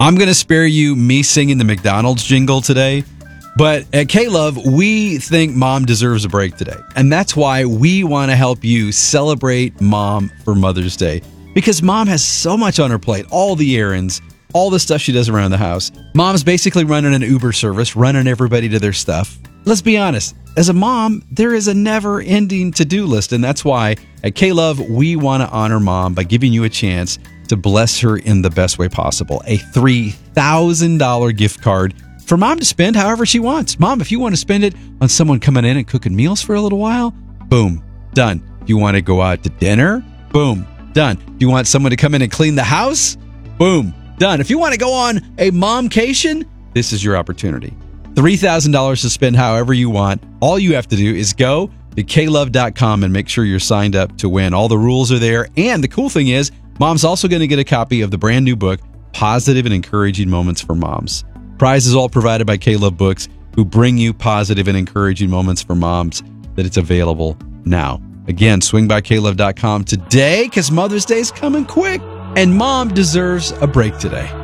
I'm going to spare you me singing the McDonald's jingle today, but at K-Love, we think mom deserves a break today. And that's why we want to help you celebrate mom for Mother's Day. Because mom has so much on her plate, all the errands, all the stuff she does around the house. Mom's basically running an Uber service, running everybody to their stuff. Let's be honest, as a mom, there is a never-ending to-do list, and that's why at K-Love, we want to honor mom by giving you a chance to bless her in the best way possible. A $3,000 gift card for mom to spend however she wants. Mom, if you want to spend it on someone coming in and cooking meals for a little while, boom, done. If you want to go out to dinner, boom, done. If you want someone to come in and clean the house, boom, done. If you want to go on a momcation, this is your opportunity. $3,000 to spend however you want. All you have to do is go to klove.com and make sure you're signed up to win. All the rules are there. And the cool thing is, mom's also going to get a copy of the brand new book, Positive and Encouraging Moments for Moms. Prize is all provided by K-Love Books, who bring you positive and encouraging moments for moms, that it's available now. Again, swing by klove.com today because Mother's Day is coming quick and mom deserves a break today.